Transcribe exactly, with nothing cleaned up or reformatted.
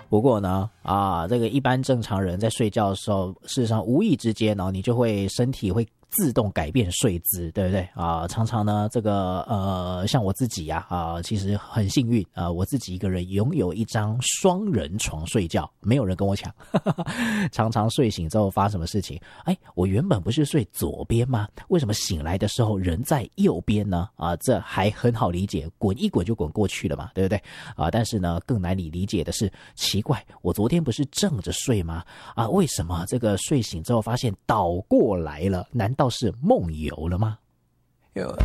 不过呢，啊，这个一般正常人在睡觉的时候，事实上无意之间呢，你就会身体会自动改变睡姿，对不对啊？常常呢，这个呃，像我自己呀，啊，其实很幸运啊，我自己一个人拥有一张双人床睡觉，没有人跟我抢。常常睡醒之后发什么事情？哎，我原本不是睡左边吗？为什么醒来的时候人在右边呢？啊，这还很好理解，滚一滚就滚过去了嘛，对不对？啊，但是呢，更难以理解的是，奇怪，我昨天不是正着睡吗？啊，为什么这个睡醒之后发现倒过来了？难道是梦游了吗？